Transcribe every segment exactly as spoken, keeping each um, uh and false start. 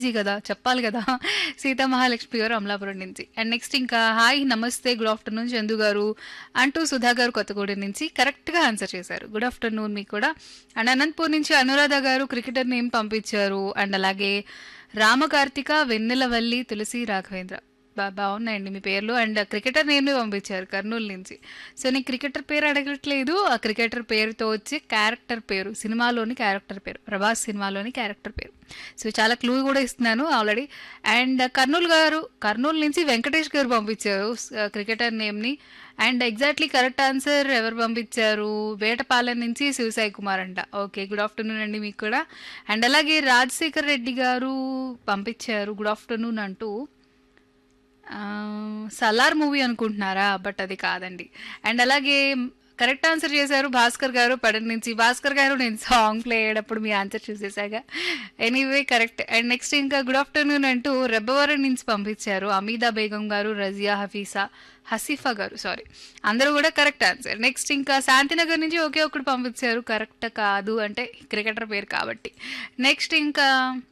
Easy గదా! చెప్పాలి గదా! సీతామహాలక్ష్మి గారు అమలాపురం నుంచి. అండ్ నెక్స్ట్ ఇంకా హాయ్, నమస్తే, గుడ్ ఆఫ్టర్‌నూన్ చందు గారు అంటూ సుధా గారు కొత్తగూడెం నుంచి కరెక్ట్‌గా ఆన్సర్ చేశారు. గుడ్ ఆఫ్టర్‌నూన్ మీకు కూడా. అండ్ అనంతపూర్ నుంచి అనురాధ గారు క్రికెటర్ నేమ్ పంపించారు. అండ్ అలాగే రామకార్తిక, వెన్నెలవల్లి, తులసి, రాఘవేంద్ర. బా బావున్నాయండి మీ పేర్లు. అండ్ క్రికెటర్ నేమ్‌ని పంపించారు కర్నూలు నుంచి. సో, నేను క్రికెటర్ పేరు అడగట్లేదు. ఆ క్రికెటర్ పేరుతో వచ్చే క్యారెక్టర్ పేరు. సినిమాలోని క్యారెక్టర్ పేరు. 'ప్రభాస్' సినిమాలోని క్యారెక్టర్ పేరు. సో, చాలా క్లూ కూడా ఇస్తున్నాను ఆల్రెడీ. అండ్ కర్నూలు గారు కర్నూలు నుంచి వెంకటేష్ గారు పంపించారు స్ cricketer నేమ్‌ని. And exactly correct answer ఎవరు పంపించారు? వేటపాలెం నుంచి శివసాయి కుమార్ అంట. ఓకే. గుడ్ ఆఫ్టర్‌నూన్ అండి మీకు కూడా. అండ్ అలాగే రాజశేఖర్ రెడ్డి గారు పంపించారు గుడ్ ఆఫ్టర్‌నూన్ అంటూ. ఆహ్, 'సలార్' మూవీ అనుకుంటున్నారా? బట్ అది కాదండి. అండ్ అలాగే కరెక్ట్ ఆన్సర్ చేశారు భాస్కర్ గారు పెడన నుంచి. భాస్కర్ గారు నేను సాంగ్ ప్లే అయ్యేటప్పుడు మీ answer చూసేసాగా. Anyway correct. And next ఇంకా గుడ్ ఆఫ్టర్‌నూన్ అంటూ రెబ్బవరం నుంచి పంపించారు. అమీదా బేగం గారు, రజియా హఫీసా, హసీఫా గారు సారీ. అందరూ కూడా కరెక్ట్ ఆన్సర్. నెక్స్ట్ ఇంకా శాంతినగర్ నుంచి ఒకే ఒకడు పంపించారు. కరెక్ట్ కాదు అంటే క్రికెటర్ పేరు కాబట్టి. నెక్స్ట్ ఇంకా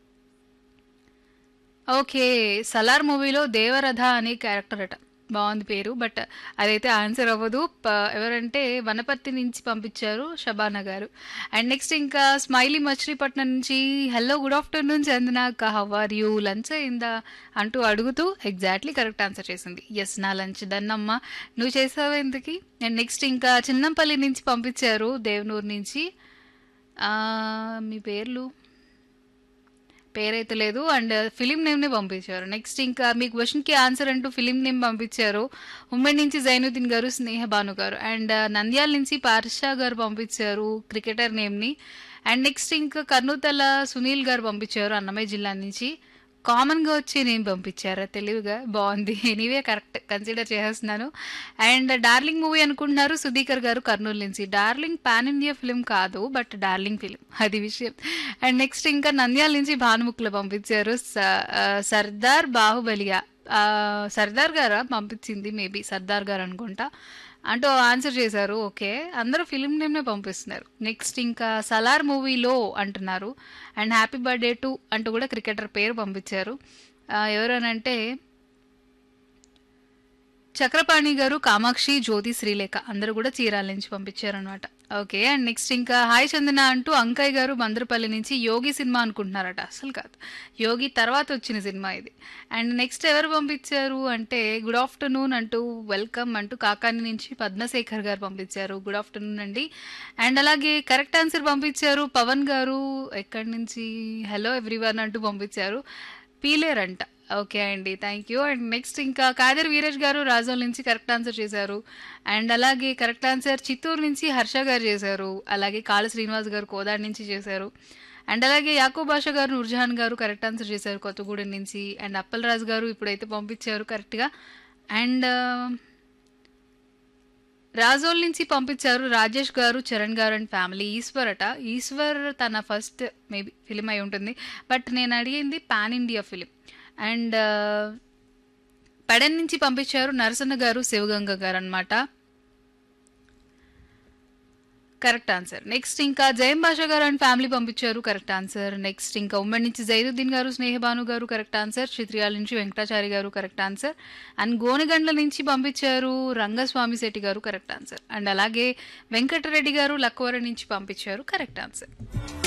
ఓకే. 'సలార్' మూవీలో దేవరథ అనే క్యారెక్టర్ అట. బావుంది పేరు. బట్ అదైతే ఆన్సర్ అవ్వదు. ప ఎవరంటే వనపర్తి నుంచి పంపించారు షబానా గారు. అండ్ నెక్స్ట్ ఇంకా స్మైలీ మచిలీపట్నం నుంచి హలో గుడ్ ఆఫ్టర్‌నూన్ చందన అక్క హౌ ఆర్ యూ? లంచ్ అయిందా? అంటూ అడుగుతూ ఎగ్జాక్ట్‌లీ కరెక్ట్ ఆన్సర్ చేసింది. యెస్ నా లంచ్ డన్ అమ్మా. నువ్వు చేసావా ఇంతకి? అండ్ నెక్స్ట్ ఇంకా చిన్నంపల్లి నుంచి పంపించారు దేవనూరు నుంచి. ఆహ్, మీ పేర్లు పేరైతే లేదు. అండ్ ఫిలిం నేమ్‌ని పంపించారు. నెక్స్ట్ ఇంకా మీ క్వెషన్‌కి ఆన్సర్ అంటూ ఫిలిం నేమ్ పంపించారు. ఉమ్మడి నుంచి జైనుద్దీన్ గారు, స్నేహ భాను గారు. అండ్ నంద్యాల నుంచి పార్షా గారు పంపించారు క్రికెటర్ నేమ్‌ని. అండ్ నెక్స్ట్ ఇంకా కర్నూతల సునీల్ గారు పంపించారు అన్నమయ్య జిల్లా నుంచి. కామన్‌గా వచ్చి నేమ్ పంపించారా తెలివిగా బావుంది. ఎనీవే కరెక్ట్ కన్సిడర్ చేసేస్తున్నాను. అండ్ 'డార్లింగ్' మూవీ అనుకుంటున్నారు సుధీకర్ గారు కర్నూలు నుంచి. 'డార్లింగ్' పాన్ ఇండియా ఫిల్మ్ కాదు. బట్ 'డార్లింగ్' ఫిల్మ్ అది విషయం. అండ్ నెక్స్ట్ ఇంకా నంద్యాల నుంచి భానుముక్కలు పంపించారు. స ఆహ్, 'సర్దార్ బాహుబలియా' ఆహ్, 'సర్దార్' గారా పంపించింది మేబీ 'సర్దార్' గారు అనుకుంటా. అంటూ ఆన్సర్ చేశారు. ఓకే. అందరూ ఫిల్మ్ నేమ్‌నే పంపిస్తున్నారు. నెక్స్ట్ ఇంకా 'సలార్' మూవీలో అంటున్నారు. అండ్ 'హ్యాపీ బర్త్‌డే టు' అంటూ కూడా క్రికెటర్ పేరు పంపించారు. ఆహ్, ఎవరనంటే చక్రపాణి గారు, కామాక్షి, జ్యోతి, శ్రీలేఖ అందరూ కూడా చీరాల నుంచి పంపించారనమాట. ఓకే. అండ్ నెక్స్ట్ ఇంకా హాయ్ చందన అంటూ అంకయ్య గారు బందరపల్లి నుంచి 'యోగి' సినిమా అనుకుంటున్నారట. అస్సలు కాదు. 'యోగి' తర్వాత వచ్చిన సినిమా ఇది. అండ్ నెక్స్ట్ ఎవరు పంపించారు అంటే గుడ్ ఆఫ్టర్‌నూన్ అంటూ వెల్కమ్ అంటూ కాకాని నుంచి పద్మశేఖర్ గారు పంపించారు. గుడ్ ఆఫ్టర్‌నూన్ అండి. అండ్ అలాగే కరెక్ట్ ఆన్సర్ పంపించారు పవన్ గారు ఎక్కడి నుంచి హలో ఎవ్రీవన్ అంటూ పంపించారు. పీలేరంట. ఓకే అండి. Thank you. అండ్ నెక్స్ట్ ఇంకా కాదర్ వీరేష్ గారు రాజోల్ నుంచి కరెక్ట్ ఆన్సర్ చేశారు. అండ్ అలాగే కరెక్ట్ ఆన్సర్ చిత్తూరు నుంచి హర్ష గారు చేశారు. అలాగే కాళ శ్రీనివాస్ గారు కోదాడ నుంచి చేశారు. అండ్ అలాగే యాకూబ్ బాషా గారు, నూర్జహాన్ గారు కరెక్ట్ ఆన్సర్ చేశారు కొత్తగూడెం నుంచి. అండ్ అప్పలరాజు గారు ఇప్పుడైతే పంపించారు కరెక్ట్‌గా. అండ్ రాజోల్ నుంచి పంపించారు రాజేష్ గారు, చరణ్ గారు అండ్ ఫ్యామిలీ. ఈశ్వర్ అట. ఈశ్వర్ తన ఫస్ట్ మేబీ ఫిల్మ్ అయి ఉంటుంది. బట్ నేను అడిగింది pan India film. And Pedana నుంచి పంపించారు నరసన్న గారు, శివగంగ గారు అనమాట. Correct answer. నెక్స్ట్ ఇంకా జయం భాషా గారు అండ్ ఫ్యామిలీ పంపించారు కరెక్ట్ ఆన్సర్. నెక్స్ట్ ఇంకా ఉమ్మడి నుంచి జైనుద్దీన్ గారు, స్నేహభాను గారు కరెక్ట్ ఆన్సర్. చిత్రియాల నుంచి వెంకటాచారి గారు కరెక్ట్ ఆన్సర్. అండ్ గోనగండ్ల నుంచి పంపించారు రంగస్వామి శెట్టి గారు కరెక్ట్ ఆన్సర్. అండ్ అలాగే వెంకటరెడ్డి గారు లక్కవరం నుంచి పంపించారు కరెక్ట్ ఆన్సర్.